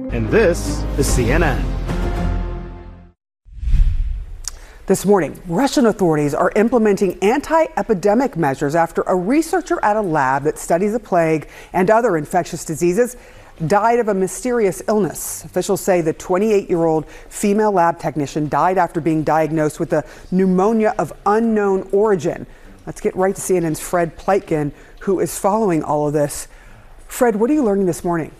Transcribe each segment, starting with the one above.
And this is CNN. This morning, Russian authorities are implementing anti-epidemic measures after a researcher at a lab that studies the plague and other infectious diseases died of a mysterious illness. Officials say the 28-year-old female lab technician died after being diagnosed with a pneumonia of unknown origin. Let's get right to CNN's Fred Pleitgen, who is following all of this. Fred, what are you learning this morning?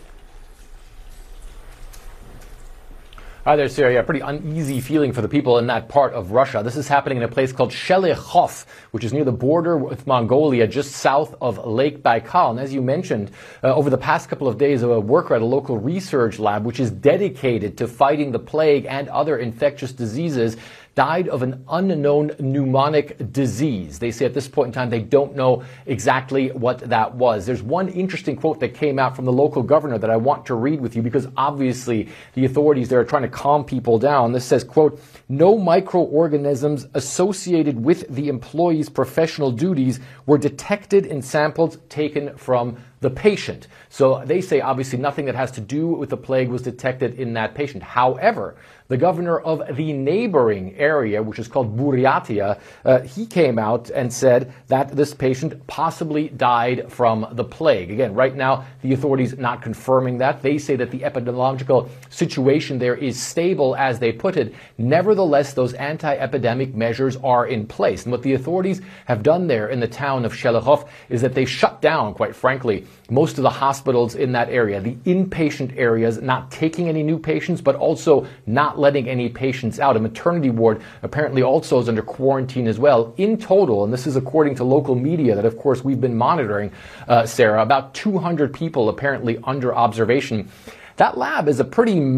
Hi there, Sarah. Yeah, pretty uneasy feeling for the people in that part of Russia. This is happening in a place called Shelekhov, which is near the border with Mongolia, just south of Lake Baikal. And as you mentioned, over the past couple of days, a worker at a local research lab, which is dedicated to fighting the plague and other infectious diseases, died of an unknown pneumonic disease. They say at this point in time they don't know exactly what that was. There's one interesting quote that came out from the local governor that I want to read with you because obviously the authorities there are trying to calm people down. This says, quote, "No microorganisms associated with the employee's professional duties were detected in samples taken from the patient." So they say obviously nothing that has to do with the plague was detected in that patient. However, the governor of the neighboring area, which is called Buryatia, he came out and said that this patient possibly died from the plague. Again, right now, the authorities not confirming that. They say that the epidemiological situation there is stable, as they put it. Nevertheless, those anti-epidemic measures are in place. And what the authorities have done there in the town of Shelekhov is that they shut down, quite frankly, most of the hospitals in that area, the inpatient areas, not taking any new patients, but also not letting any patients out. A maternity ward apparently also is under quarantine as well. In total, and this is according to local media that, of course, we've been monitoring, Sarah, about 200 people apparently under observation. That lab is a pretty